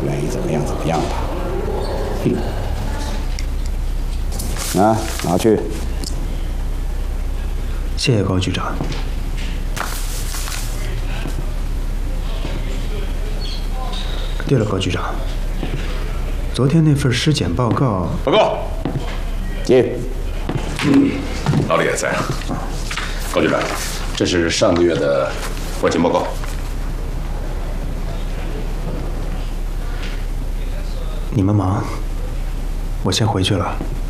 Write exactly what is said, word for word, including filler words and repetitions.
愿意怎么样怎么样吧。哼，啊，拿去。 谢谢高局长。对了，高局长，昨天那份尸检报告， 报告， 接。 嗯，老李也在啊。高局长，这是上个月的外勤报告。 你们忙，我先回去了。